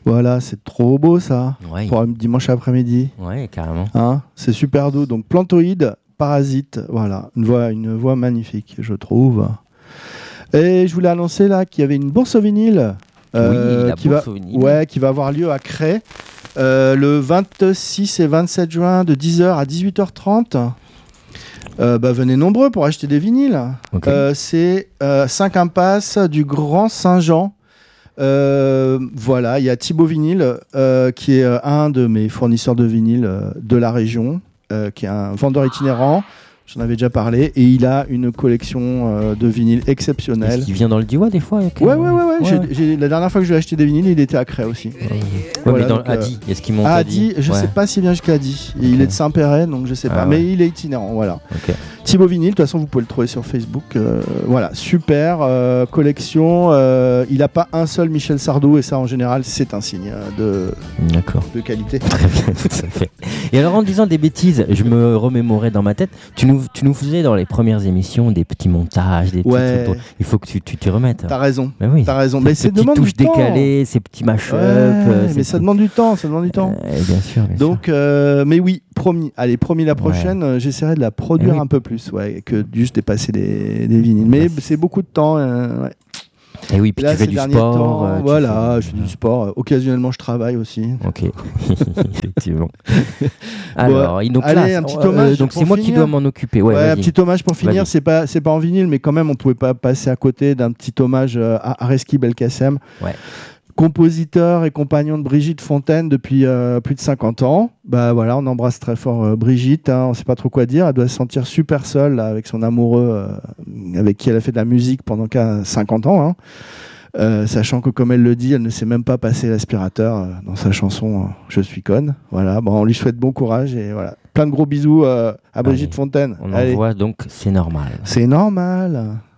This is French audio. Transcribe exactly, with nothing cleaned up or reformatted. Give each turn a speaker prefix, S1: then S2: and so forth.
S1: Voilà, c'est trop beau ça,
S2: Ouais.
S1: pour un dimanche après-midi.
S2: Ouais, carrément.
S1: Hein, c'est super doux. Donc Plantoïde, Parasite, voilà, une voix, une voix magnifique, je trouve. Et je voulais annoncer là qu'il y avait une bourse au vinyle.
S2: Oui, la
S1: qui
S2: bourse
S1: va,
S2: au vinyle.
S1: Ouais, qui va avoir lieu à Cré euh, le vingt-six et vingt-sept juin de dix heures à dix-huit heures trente. Euh, bah, venez nombreux pour acheter des vinyles.
S2: Ok.
S1: Euh, c'est euh, cinq impasses du Grand Saint-Jean. Euh, voilà, il y a Thibaut Vinyle euh, qui est euh, un de mes fournisseurs de vinyle euh, de la région, euh, qui est un vendeur itinérant. J'en avais déjà parlé et il a une collection euh, de vinyles exceptionnelle.
S2: Est-ce qu'il vient dans le Diois des fois? Okay.
S1: Ouais, ouais, ouais, ouais.
S2: Ouais,
S1: J'ai,
S2: ouais.
S1: j'ai- la dernière fois que je lui ai acheté des vinyles, il était à Cré aussi.
S2: Ouais,
S1: Voilà,
S2: mais dans
S1: donc,
S2: Adi, est-ce qu'il monte
S1: Ah,
S2: à
S1: Adi, je
S2: ouais.
S1: sais pas s'il vient jusqu'à Adi.
S2: Ok.
S1: Il est de Saint-Péret, donc je sais pas.
S2: Ah,
S1: mais
S2: ouais.
S1: il est itinérant, voilà.
S2: Ok.
S1: Thibaut Vinyle, de toute façon, vous pouvez le trouver sur Facebook. Euh, voilà, super euh, collection. Euh, il n'a pas un seul Michel Sardou, et ça, en général, c'est un signe euh, de,
S2: D'accord.
S1: de qualité.
S2: Très bien, tout à fait. Et alors, en disant des bêtises, je me remémorais dans ma tête, tu nous, tu nous faisais dans les premières émissions des petits montages, des petits
S1: Ouais.
S2: trucs. Il faut que tu tu t'y remettes.
S1: T'as raison.
S2: Mais oui.
S1: T'as raison.
S2: Ces
S1: Mais c'est
S2: petites
S1: demande
S2: touches
S1: du temps.
S2: décalées, ces petits mash-up.
S1: Ouais,
S2: euh,
S1: mais
S2: ces
S1: ça
S2: petits-
S1: demande du temps, ça demande du temps.
S2: Euh, bien sûr, bien
S1: Donc, euh, mais oui, promis. Allez, promis la
S2: Ouais.
S1: prochaine, euh, j'essaierai de la produire
S2: Eh oui.
S1: un peu plus, ouais, que juste dépasser des, des vinyles. Mais
S2: Ouais.
S1: c'est beaucoup de temps. euh, ouais.
S2: sûr. Et oui, puis
S1: Là,
S2: tu fais
S1: ces
S2: du
S1: derniers
S2: sport.
S1: temps,
S2: euh, tu
S1: voilà,
S2: fais-
S1: je fais du sport. Euh, Occasionnellement, je travaille aussi.
S2: Ok, effectivement. Alors, il nous
S1: allez,
S2: classe.
S1: un petit
S2: Euh,
S1: hommage
S2: donc
S1: pour
S2: c'est moi qui
S1: finir.
S2: dois m'en occuper. Ouais,
S1: Ouais, un
S2: vas-y.
S1: petit hommage pour finir.
S2: Vas-y.
S1: C'est pas, c'est pas en vinyle, mais quand même, on pouvait pas passer à côté d'un petit hommage euh, à Areski Belkacem,
S2: Ouais.
S1: compositeur et compagnon de Brigitte Fontaine depuis euh, plus de cinquante ans. Bah voilà, on embrasse très fort euh, Brigitte. Hein, on sait pas trop quoi dire. Elle doit se sentir super seule là, avec son amoureux, euh, avec qui elle a fait de la musique pendant qu'à cinquante ans. Hein. Euh, sachant que, comme elle le dit, elle ne sait même pas passer l'aspirateur euh, dans sa chanson euh, Je suis conne. Voilà, bon, on lui souhaite bon courage et voilà. Plein de gros bisous euh, à Brigitte
S2: Allez,
S1: Fontaine.
S2: On
S1: Allez.
S2: envoie donc c'est normal.
S1: C'est normal.